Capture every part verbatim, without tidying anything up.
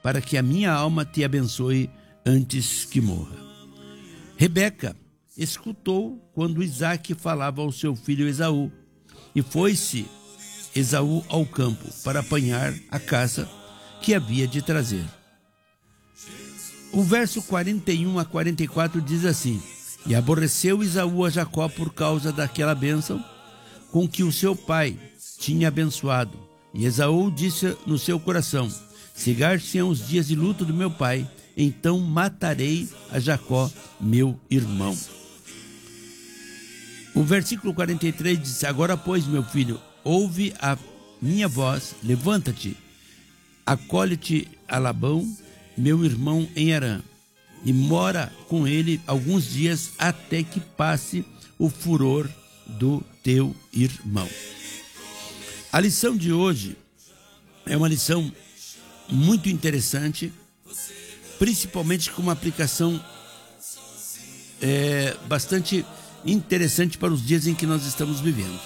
para que a minha alma te abençoe antes que morra. Rebeca escutou quando Isaque falava ao seu filho Esaú, e foi-se Esaú ao campo para apanhar a caça que havia de trazer. O verso quarenta e um a quarenta e quatro diz assim: E aborreceu Esaú a Jacó por causa daquela bênção com que o seu pai tinha abençoado. E Esaú disse no seu coração: Chegar-se-ão os dias de luto do meu pai, então matarei a Jacó, meu irmão. O versículo quarenta e três diz: Agora, pois, meu filho, ouve a minha voz, levanta-te, acolhe-te a Labão, meu irmão em Harã, e mora com ele alguns dias até que passe o furor do teu irmão. A lição de hoje é uma lição muito interessante, principalmente com uma aplicação é, bastante interessante para os dias em que nós estamos vivendo.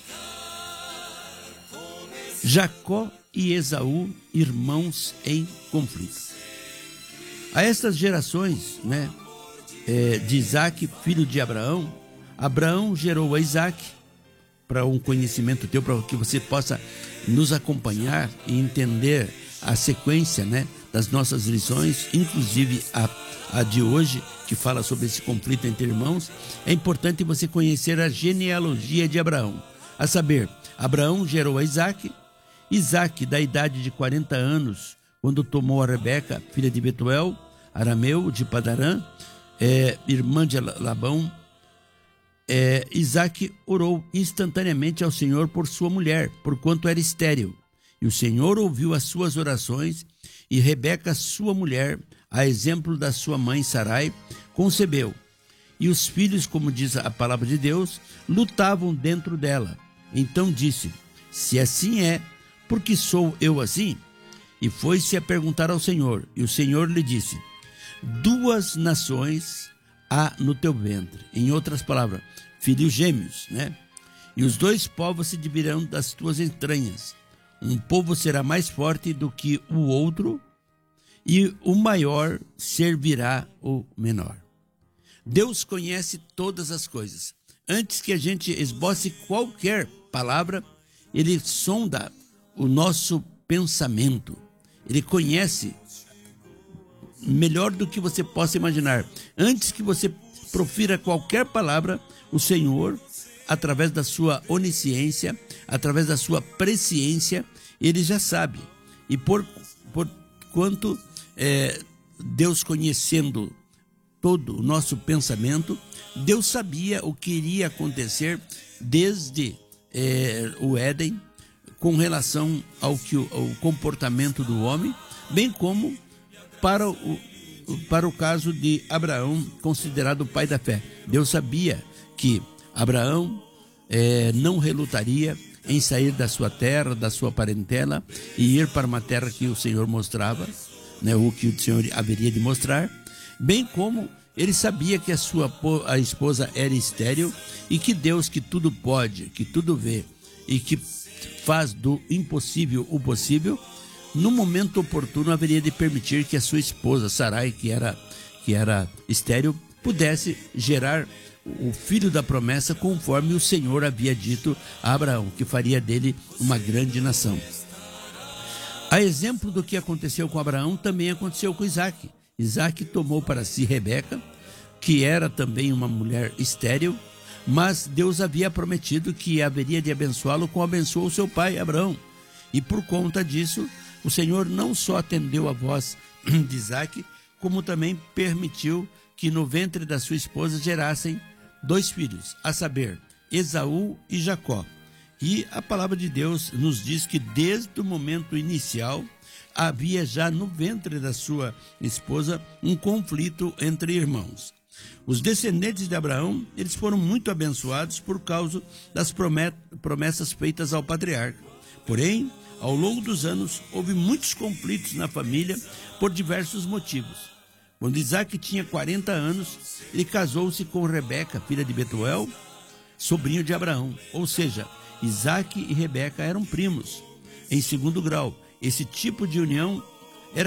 Jacó e Esaú, irmãos em conflito. A estas gerações, né, é, de Isaque, filho de Abraão, Abraão gerou a Isaque, para um conhecimento teu, para que você possa nos acompanhar e entender a sequência, né, das nossas lições, inclusive a, a de hoje, que fala sobre esse conflito entre irmãos. É importante você conhecer a genealogia de Abraão, a saber, Abraão gerou a Isaque, Isaque, da idade de quarenta anos, quando tomou a Rebeca, filha de Betuel, arameu de Padarã, é, irmã de Labão, é, Isaque orou instantaneamente ao Senhor por sua mulher, porquanto era estéril. E o Senhor ouviu as suas orações, e Rebeca, sua mulher, a exemplo da sua mãe Sarai, concebeu. E os filhos, como diz a palavra de Deus, lutavam dentro dela. Então disse: Se assim é, por que sou eu assim? E foi-se a perguntar ao Senhor, e o Senhor lhe disse: Duas nações há no teu ventre. Em outras palavras, filhos gêmeos, né? E os dois povos se dividirão das tuas entranhas. Um povo será mais forte do que o outro, e o maior servirá o menor. Deus conhece todas as coisas. Antes que a gente esboce qualquer palavra, Ele sonda o nosso pensamento. Ele conhece melhor do que você possa imaginar. Antes que você profira qualquer palavra, o Senhor, através da sua onisciência, através da sua presciência, Ele já sabe. E por, por quanto é, Deus conhecendo todo o nosso pensamento, Deus sabia o que iria acontecer desde é, o Éden, com relação ao, que, ao comportamento do homem, bem como para o, para o caso de Abraão, considerado o pai da fé. Deus sabia que Abraão é, não relutaria em sair da sua terra, da sua parentela, e ir para uma terra que o Senhor mostrava, né, o que o Senhor haveria de mostrar, bem como ele sabia que a sua a esposa era estéril, e que Deus, que tudo pode, que tudo vê, e que faz do impossível o possível, no momento oportuno haveria de permitir que a sua esposa, Sarai, que era, que era estéril, pudesse gerar o filho da promessa, conforme o Senhor havia dito a Abraão, que faria dele uma grande nação. A exemplo do que aconteceu com Abraão, também aconteceu com Isaque. Isaque tomou para si Rebeca, que era também uma mulher estéril, mas Deus havia prometido que haveria de abençoá-lo como abençoou seu pai Abraão. E por conta disso, o Senhor não só atendeu a voz de Isaque, como também permitiu que no ventre da sua esposa gerassem dois filhos, a saber, Esaú e Jacó. E a palavra de Deus nos diz que desde o momento inicial havia já no ventre da sua esposa um conflito entre irmãos. Os descendentes de Abraão, eles foram muito abençoados por causa das promessas feitas ao patriarca. Porém, ao longo dos anos, houve muitos conflitos na família por diversos motivos. Quando Isaque tinha quarenta anos, ele casou-se com Rebeca, filha de Betuel, sobrinho de Abraão. Ou seja, Isaque e Rebeca eram primos, em segundo grau. Esse tipo de união